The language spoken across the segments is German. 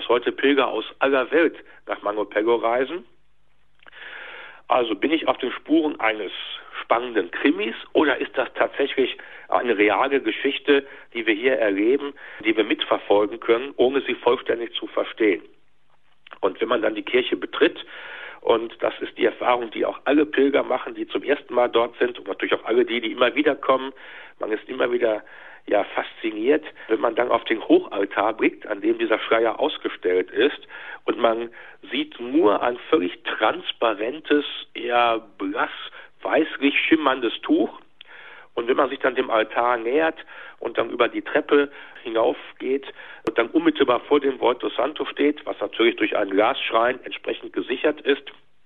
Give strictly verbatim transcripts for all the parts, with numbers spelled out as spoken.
dass heute Pilger aus aller Welt nach Mangopego reisen. Also bin ich auf den Spuren eines spannenden Krimis oder ist das tatsächlich eine reale Geschichte, die wir hier erleben, die wir mitverfolgen können, ohne sie vollständig zu verstehen? Und wenn man dann die Kirche betritt, und das ist die Erfahrung, die auch alle Pilger machen, die zum ersten Mal dort sind und natürlich auch alle die, die immer wieder kommen, man ist immer wieder ja fasziniert, wenn man dann auf den Hochaltar blickt, an dem dieser Schleier ausgestellt ist und man sieht nur ein völlig transparentes, eher blass, weißlich schimmerndes Tuch. Und wenn man sich dann dem Altar nähert und dann über die Treppe hinaufgeht und dann unmittelbar vor dem Volto Santo steht, was natürlich durch einen Glasschrein entsprechend gesichert ist,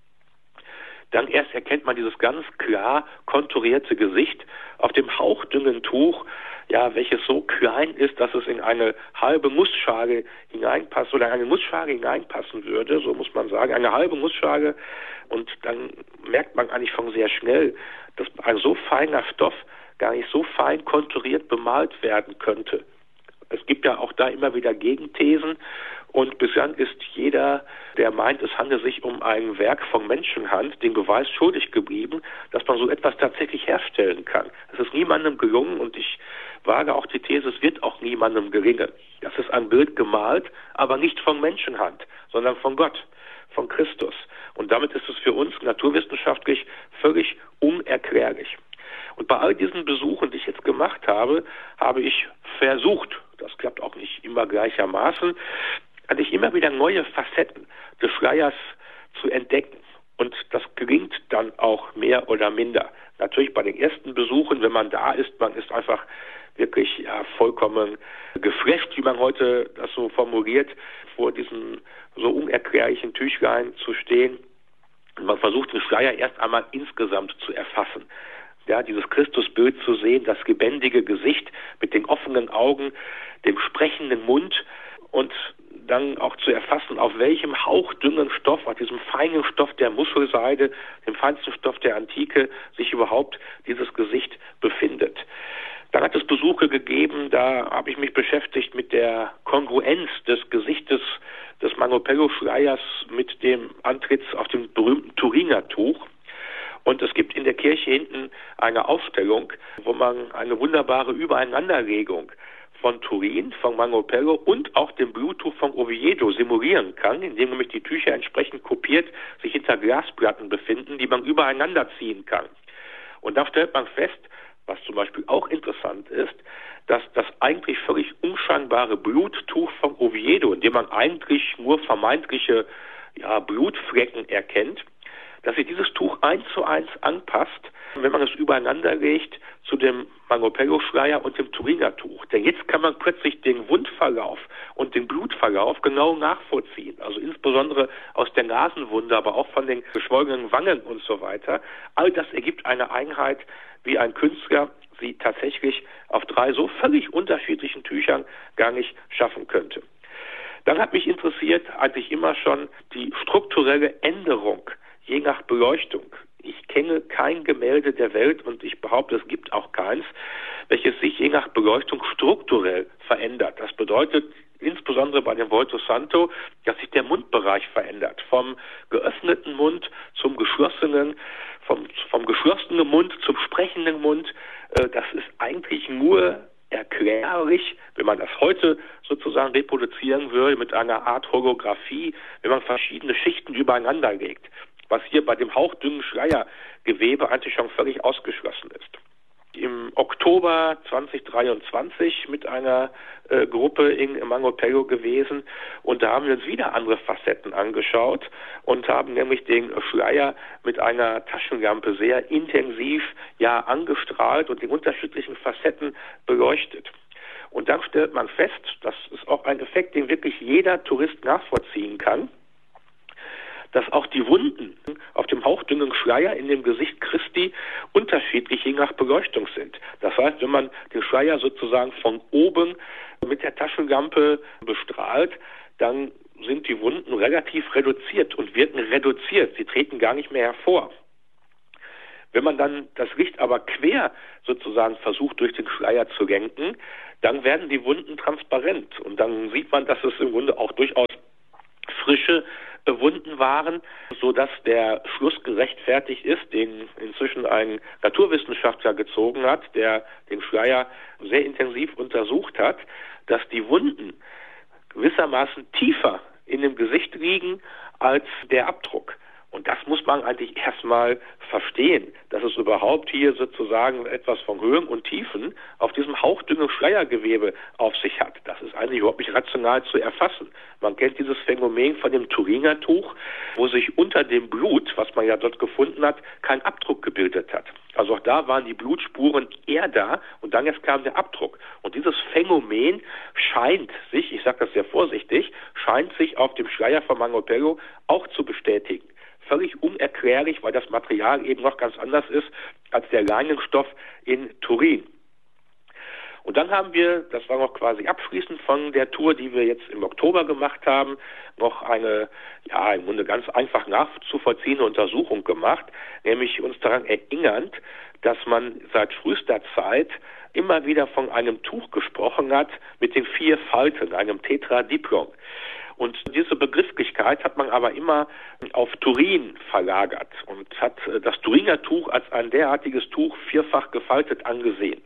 dann erst erkennt man dieses ganz klar konturierte Gesicht auf dem hauchdünnen Tuch, ja, welches so klein ist, dass es in eine halbe Nussschale hineinpasst oder in eine Nussschale hineinpassen würde, so muss man sagen, eine halbe Nussschale. Und dann merkt man eigentlich schon sehr schnell, dass ein so feiner Stoff gar nicht so fein konturiert bemalt werden könnte. Es gibt ja auch da immer wieder Gegenthesen und bislang ist jeder, der meint, es handelt sich um ein Werk von Menschenhand, den Beweis schuldig geblieben, dass man so etwas tatsächlich herstellen kann. Es ist niemandem gelungen und ich wage auch die These, es wird auch niemandem gelingen. Das ist ein Bild gemalt, aber nicht von Menschenhand, sondern von Gott, von Christus. Und damit ist es für uns naturwissenschaftlich völlig unerklärlich. Und bei all diesen Besuchen, die ich jetzt gemacht habe, habe ich versucht, das klappt auch nicht immer gleichermaßen, eigentlich immer wieder neue Facetten des Schleiers zu entdecken. Und das gelingt dann auch mehr oder minder. Natürlich bei den ersten Besuchen, wenn man da ist, man ist einfach wirklich ja, vollkommen geflasht, wie man heute das so formuliert, vor diesen so unerklärlichen Tüchlein zu stehen. Und man versucht den Schleier erst einmal insgesamt zu erfassen. Ja, dieses Christusbild zu sehen, das lebendige Gesicht mit den offenen Augen, dem sprechenden Mund und dann auch zu erfassen, auf welchem hauchdünnen Stoff, auf diesem feinen Stoff der Muschelseide, dem feinsten Stoff der Antike, sich überhaupt dieses Gesicht befindet. Dann hat es Besuche gegeben, da habe ich mich beschäftigt mit der Kongruenz des Gesichtes des Mangopego-Schleiers mit dem Antritts auf dem berühmten Turiner-Tuch. Und es gibt in der Kirche hinten eine Aufstellung, wo man eine wunderbare Übereinanderlegung von Turin, von Mangopego und auch dem Bluttuch von Oviedo simulieren kann, indem nämlich die Tücher entsprechend kopiert sich hinter Glasplatten befinden, die man übereinander ziehen kann. Und da stellt man fest, was zum Beispiel auch interessant ist, dass das eigentlich völlig unscheinbare Bluttuch von Oviedo, in dem man eigentlich nur vermeintliche ja, Blutflecken erkennt, dass sich dieses Tuch eins zu eins anpasst, wenn man es übereinander legt zu dem Mangopego-Schleier und dem Turiner Tuch. Denn jetzt kann man plötzlich den Wundverlauf und den Blutverlauf genau nachvollziehen. Also insbesondere aus der Nasenwunde, aber auch von den geschwollenen Wangen und so weiter. All das ergibt eine Einheit, wie ein Künstler sie tatsächlich auf drei so völlig unterschiedlichen Tüchern gar nicht schaffen könnte. Dann hat mich interessiert eigentlich immer schon die strukturelle Änderung je nach Beleuchtung. Ich kenne kein Gemälde der Welt und ich behaupte, es gibt auch keins, welches sich je nach Beleuchtung strukturell verändert. Das bedeutet insbesondere bei dem Volto Santo, dass sich der Mundbereich verändert. Vom geöffneten Mund zum geschlossenen, vom, vom geschlossenen Mund zum sprechenden Mund. Das ist eigentlich nur erklärlich, wenn man das heute sozusagen reproduzieren würde mit einer Art Holographie, wenn man verschiedene Schichten übereinander legt, was hier bei dem hauchdünnen Schleiergewebe eigentlich schon völlig ausgeschlossen ist. Im Oktober zweitausenddreiundzwanzig mit einer äh, Gruppe in Mangopego gewesen und da haben wir uns wieder andere Facetten angeschaut und haben nämlich den Schleier mit einer Taschenlampe sehr intensiv ja angestrahlt und die unterschiedlichen Facetten beleuchtet. Und dann stellt man fest, das ist auch ein Effekt, den wirklich jeder Tourist nachvollziehen kann, dass auch die Wunden auf dem hauchdünnen Schleier in dem Gesicht Christi unterschiedlich je nach Beleuchtung sind. Das heißt, wenn man den Schleier sozusagen von oben mit der Taschenlampe bestrahlt, dann sind die Wunden relativ reduziert und wirken reduziert. Sie treten gar nicht mehr hervor. Wenn man dann das Licht aber quer sozusagen versucht, durch den Schleier zu lenken, dann werden die Wunden transparent und dann sieht man, dass es im Grunde auch durchaus waren, sodass der Schluss gerechtfertigt ist, den inzwischen ein Naturwissenschaftler gezogen hat, der den Schleier sehr intensiv untersucht hat, dass die Wunden gewissermaßen tiefer in dem Gesicht liegen als der Abdruck. Und das muss man eigentlich erstmal verstehen, dass es überhaupt hier sozusagen etwas von Höhen und Tiefen auf diesem hauchdünnen Schleiergewebe auf sich hat. Das ist eigentlich überhaupt nicht rational zu erfassen. Man kennt dieses Phänomen von dem Turiner Tuch, wo sich unter dem Blut, was man ja dort gefunden hat, kein Abdruck gebildet hat. Also auch da waren die Blutspuren eher da und dann erst kam der Abdruck. Und dieses Phänomen scheint sich, ich sage das sehr vorsichtig, scheint sich auf dem Schleier von Mango Pello auch zu bestätigen. Völlig unerklärlich, weil das Material eben noch ganz anders ist als der Leinenstoff in Turin. Und dann haben wir, das war noch quasi abschließend von der Tour, die wir jetzt im Oktober gemacht haben, noch eine, ja, im Grunde ganz einfach nachzuvollziehende Untersuchung gemacht, nämlich uns daran erinnernd, dass man seit frühester Zeit immer wieder von einem Tuch gesprochen hat mit den vier Falten, einem Tetradiplon. Und diese Begrifflichkeit hat man aber immer auf Turin verlagert und hat das Turiner Tuch als ein derartiges Tuch vierfach gefaltet angesehen.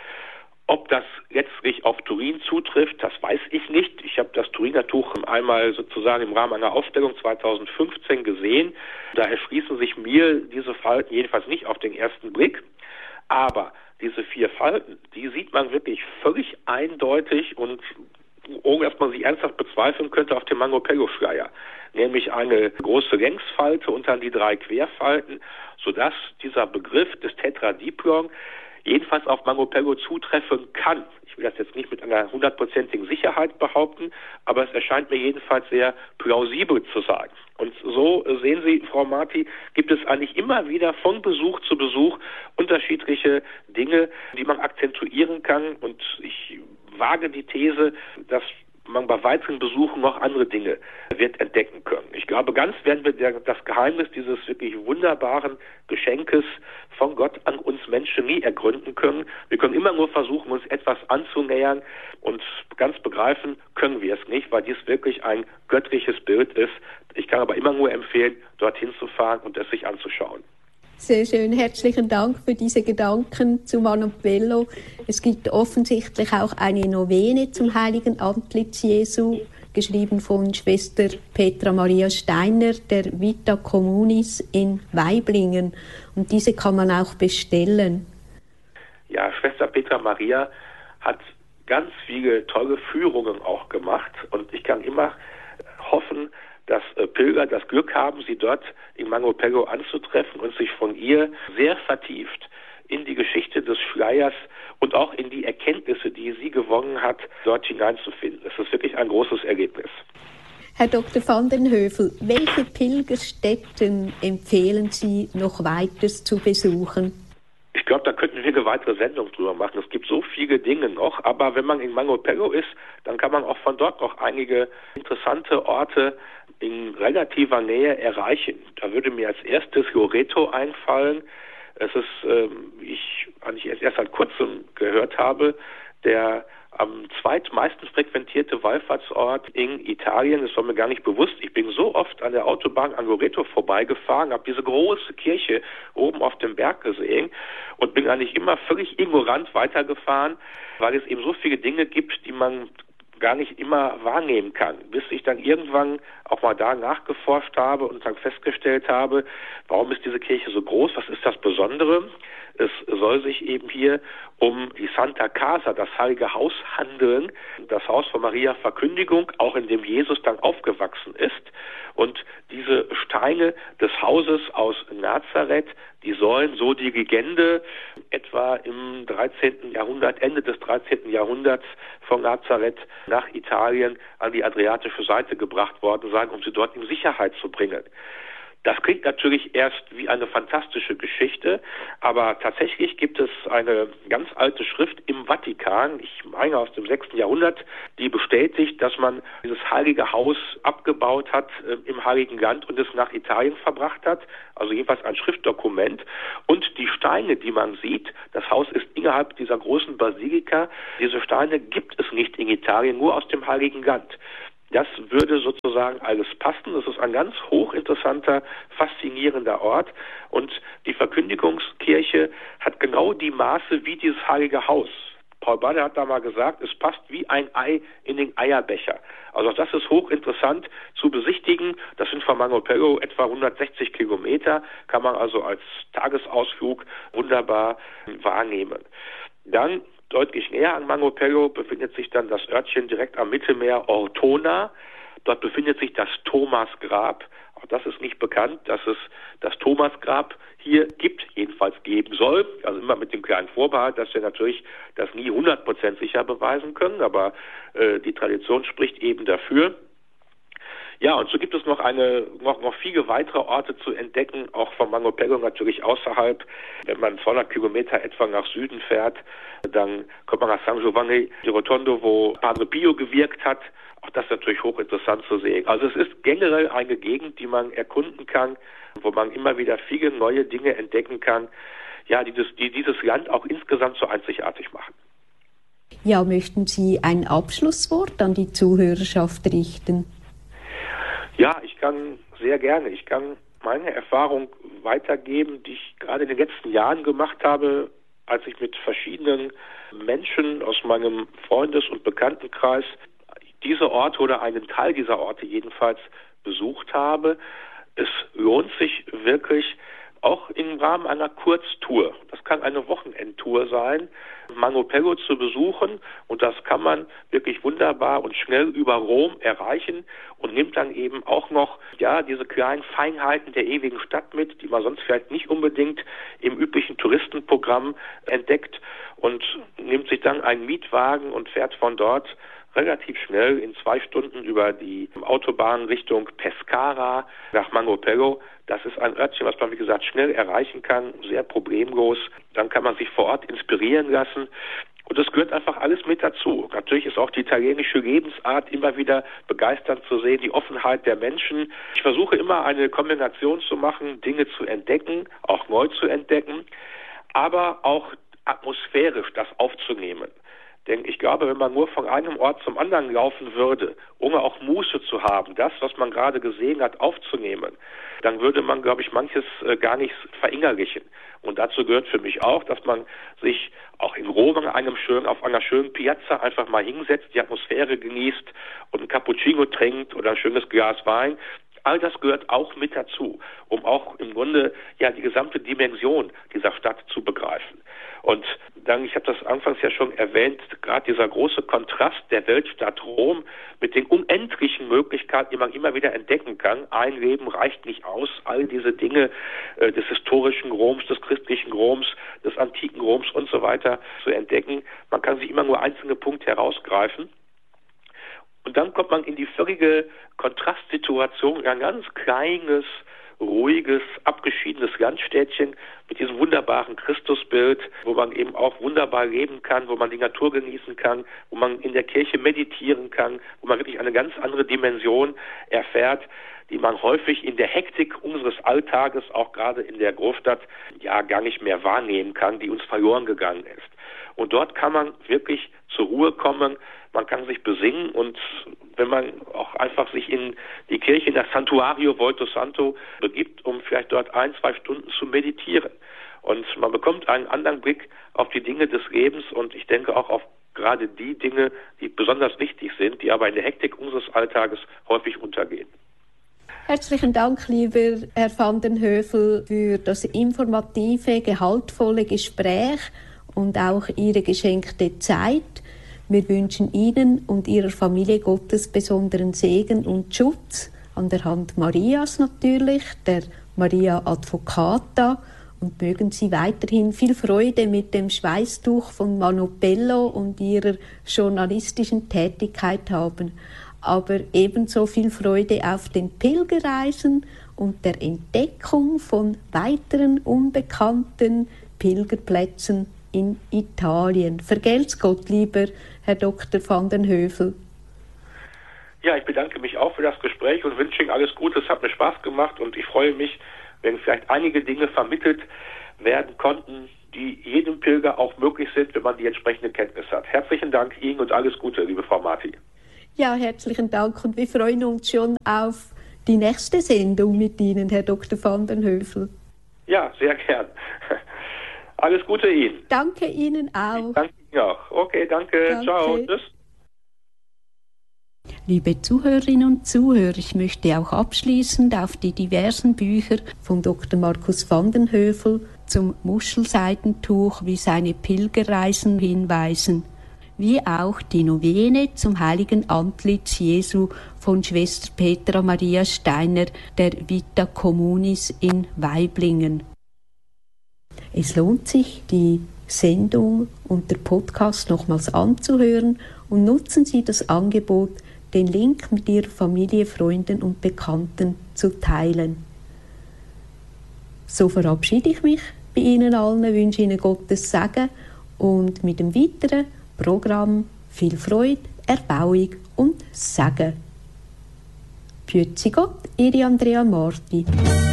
Ob das letztlich auf Turin zutrifft, das weiß ich nicht. Ich habe das Turiner Tuch einmal sozusagen im Rahmen einer Ausstellung zweitausendfünfzehn gesehen. Da erschließen sich mir diese Falten jedenfalls nicht auf den ersten Blick. Aber diese vier Falten, die sieht man wirklich völlig eindeutig und ohne dass man sie ernsthaft bezweifeln könnte, auf dem Mango Pello Schleier. Nämlich eine große Längsfalte und dann die drei Querfalten, sodass dieser Begriff des Tetradiplon jedenfalls auf Mango Pello zutreffen kann. Ich will das jetzt nicht mit einer hundertprozentigen Sicherheit behaupten, aber es erscheint mir jedenfalls sehr plausibel zu sein. Und so sehen Sie, Frau Marti, gibt es eigentlich immer wieder von Besuch zu Besuch unterschiedliche Dinge, die man akzentuieren kann. Und ich wage die These, dass man bei weiteren Besuchen noch andere Dinge wird entdecken können. Ich glaube, ganz werden wir der, das Geheimnis dieses wirklich wunderbaren Geschenkes von Gott an uns Menschen nie ergründen können. Wir können immer nur versuchen, uns etwas anzunähern, und ganz begreifen können wir es nicht, weil dies wirklich ein göttliches Bild ist. Ich kann aber immer nur empfehlen, dorthin zu fahren und es sich anzuschauen. Sehr schön, herzlichen Dank für diese Gedanken zu Mango Pello. Es gibt offensichtlich auch eine Novene zum heiligen Antlitz Jesu, geschrieben von Schwester Petra Maria Steiner der Vita Communis in Waiblingen. Und diese kann man auch bestellen. Ja, Schwester Petra Maria hat ganz viele tolle Führungen auch gemacht, und ich kann immer hoffen, dass äh, Pilger das Glück haben, sie dort in Mango Pello anzutreffen und sich von ihr sehr vertieft in die Geschichte des Schleiers und auch in die Erkenntnisse, die sie gewonnen hat, dort hineinzufinden. Es ist wirklich ein großes Ergebnis. Herr Doktor van den Hövell, welche Pilgerstätten empfehlen Sie noch weiters zu besuchen? Ich glaube, da könnten wir eine weitere Sendung drüber machen. Es gibt so viele Dinge noch, aber wenn man in Mango Pello ist, dann kann man auch von dort noch einige interessante Orte in relativer Nähe erreichen. Da würde mir als erstes Loreto einfallen. Es ist, ähm, wie ich eigentlich erst, erst seit kurzem gehört habe, der am zweitmeisten frequentierte Wallfahrtsort in Italien. Das war mir gar nicht bewusst. Ich bin so oft an der Autobahn an Loreto vorbeigefahren, habe diese große Kirche oben auf dem Berg gesehen und bin eigentlich immer völlig ignorant weitergefahren, weil es eben so viele Dinge gibt, die man gar nicht immer wahrnehmen kann, bis ich dann irgendwann auch mal da nachgeforscht habe und dann festgestellt habe, warum ist diese Kirche so groß, was ist das Besondere? Es soll sich eben hier um die Santa Casa, das heilige Haus, handeln, das Haus von Maria Verkündigung, auch in dem Jesus dann aufgewachsen ist. Und diese Steine des Hauses aus Nazareth, die sollen, so die Legende, etwa im dreizehnten Jahrhundert, Ende des dreizehnten Jahrhunderts von Nazareth nach Italien an die adriatische Seite gebracht worden sein, um sie dort in Sicherheit zu bringen. Das klingt natürlich erst wie eine fantastische Geschichte, aber tatsächlich gibt es eine ganz alte Schrift im Vatikan, ich meine aus dem sechsten Jahrhundert, die bestätigt, dass man dieses heilige Haus abgebaut hat äh, im Heiligen Land und es nach Italien verbracht hat, also jedenfalls ein Schriftdokument. Und die Steine, die man sieht, das Haus ist innerhalb dieser großen Basilika, diese Steine gibt es nicht in Italien, nur aus dem Heiligen Land. Das würde sozusagen alles passen. Das ist ein ganz hochinteressanter, faszinierender Ort. Und die Verkündigungskirche hat genau die Maße wie dieses heilige Haus. Paul Bader hat da mal gesagt, es passt wie ein Ei in den Eierbecher. Also auch das ist hochinteressant zu besichtigen. Das sind von Mangopello etwa hundertsechzig Kilometer, kann man also als Tagesausflug wunderbar wahrnehmen. Dann deutlich näher an Mangopello befindet sich dann das Örtchen direkt am Mittelmeer Ortona. Dort befindet sich das Thomasgrab. Auch das ist nicht bekannt, dass es das Thomasgrab hier gibt, jedenfalls geben soll. Also immer mit dem kleinen Vorbehalt, dass wir natürlich das nie hundert Prozent sicher beweisen können, aber äh, die Tradition spricht eben dafür. Ja, und so gibt es noch eine, noch, noch viele weitere Orte zu entdecken, auch von Mangopello natürlich außerhalb. Wenn man zweihundert Kilometer etwa nach Süden fährt, dann kommt man nach San Giovanni di Rotondo, wo Padre Pio gewirkt hat. Auch das ist natürlich hochinteressant zu sehen. Also es ist generell eine Gegend, die man erkunden kann, wo man immer wieder viele neue Dinge entdecken kann, ja, die, das, die dieses Land auch insgesamt so einzigartig machen. Ja, möchten Sie ein Abschlusswort an die Zuhörerschaft richten? Ja, ich kann sehr gerne. Ich kann meine Erfahrung weitergeben, die ich gerade in den letzten Jahren gemacht habe, als ich mit verschiedenen Menschen aus meinem Freundes- und Bekanntenkreis diese Orte oder einen Teil dieser Orte jedenfalls besucht habe. Es lohnt sich wirklich, auch im Rahmen einer Kurztour, das kann eine Wochenendtour sein, Mangopello zu besuchen, und das kann man wirklich wunderbar und schnell über Rom erreichen und nimmt dann eben auch noch ja diese kleinen Feinheiten der ewigen Stadt mit, die man sonst vielleicht nicht unbedingt im üblichen Touristenprogramm entdeckt, und nimmt sich dann einen Mietwagen und fährt von dort relativ schnell in zwei Stunden über die Autobahn Richtung Pescara nach Mangopello. Das ist ein Örtchen, was man, wie gesagt, schnell erreichen kann, sehr problemlos. Dann kann man sich vor Ort inspirieren lassen. Und es gehört einfach alles mit dazu. Natürlich ist auch die italienische Lebensart immer wieder begeisternd zu sehen, die Offenheit der Menschen. Ich versuche immer eine Kombination zu machen, Dinge zu entdecken, auch neu zu entdecken, aber auch atmosphärisch das aufzunehmen. Denn ich glaube, wenn man nur von einem Ort zum anderen laufen würde, ohne auch Muße zu haben, das, was man gerade gesehen hat, aufzunehmen, dann würde man, glaube ich, manches äh, gar nicht verinnerlichen. Und dazu gehört für mich auch, dass man sich auch in Rom an einem schönen, auf einer schönen Piazza einfach mal hinsetzt, die Atmosphäre genießt und ein Cappuccino trinkt oder ein schönes Glas Wein. All das gehört auch mit dazu, um auch im Grunde ja die gesamte Dimension dieser Stadt zu begreifen. Und dann, ich habe das anfangs ja schon erwähnt, gerade dieser große Kontrast der Weltstadt Rom mit den unendlichen Möglichkeiten, die man immer wieder entdecken kann. Ein Leben reicht nicht aus, all diese Dinge äh, des historischen Roms, des christlichen Roms, des antiken Roms und so weiter zu entdecken. Man kann sich immer nur einzelne Punkte herausgreifen. Und dann kommt man in die völlige Kontrastsituation, ein ganz kleines, ruhiges, abgeschiedenes Landstädtchen mit diesem wunderbaren Christusbild, wo man eben auch wunderbar leben kann, wo man die Natur genießen kann, wo man in der Kirche meditieren kann, wo man wirklich eine ganz andere Dimension erfährt, die man häufig in der Hektik unseres Alltages, auch gerade in der Großstadt, ja gar nicht mehr wahrnehmen kann, die uns verloren gegangen ist. Und dort kann man wirklich zur Ruhe kommen, man kann sich besingen, und wenn man auch einfach sich in die Kirche, in das Santuario Volto Santo begibt, um vielleicht dort ein, zwei Stunden zu meditieren. Und man bekommt einen anderen Blick auf die Dinge des Lebens, und ich denke auch auf gerade die Dinge, die besonders wichtig sind, die aber in der Hektik unseres Alltages häufig untergehen. Herzlichen Dank, lieber Herr van den Hövell, für das informative, gehaltvolle Gespräch und auch Ihre geschenkte Zeit. Wir wünschen Ihnen und Ihrer Familie Gottes besonderen Segen und Schutz, an der Hand Marias natürlich, der Maria Advocata, und mögen Sie weiterhin viel Freude mit dem Schweißtuch von Mangopello und Ihrer journalistischen Tätigkeit haben, aber ebenso viel Freude auf den Pilgerreisen und der Entdeckung von weiteren unbekannten Pilgerplätzen in Italien. Vergelt's Gott, lieber Herr Doktor van den Hövell. Ja, ich bedanke mich auch für das Gespräch und wünsche Ihnen alles Gute. Es hat mir Spaß gemacht, und ich freue mich, wenn vielleicht einige Dinge vermittelt werden konnten, die jedem Pilger auch möglich sind, wenn man die entsprechende Kenntnis hat. Herzlichen Dank Ihnen und alles Gute, liebe Frau Marti. Ja, herzlichen Dank und wir freuen uns schon auf die nächste Sendung mit Ihnen, Herr Doktor van den Hövell. Ja, sehr gern. Alles Gute Ihnen. Danke Ihnen auch. Danke Ihnen auch. Okay, danke. danke. Ciao. Tschüss. Liebe Zuhörerinnen und Zuhörer, ich möchte auch abschließend auf die diversen Bücher von Doktor Markus van den Hövell zum Muschelseidentuch wie seine Pilgerreisen hinweisen, wie auch die Novene zum heiligen Antlitz Jesu von Schwester Petra Maria Steiner der Vita Communis in Waiblingen. Es lohnt sich, die Sendung und der Podcast nochmals anzuhören und nutzen Sie das Angebot, den Link mit Ihrer Familie, Freunden und Bekannten zu teilen. So verabschiede ich mich bei Ihnen allen, wünsche Ihnen Gottes Segen und mit dem weiteren Programm viel Freude, Erbauung und Segen. Pützi Gott, Ihre Andrea Marti.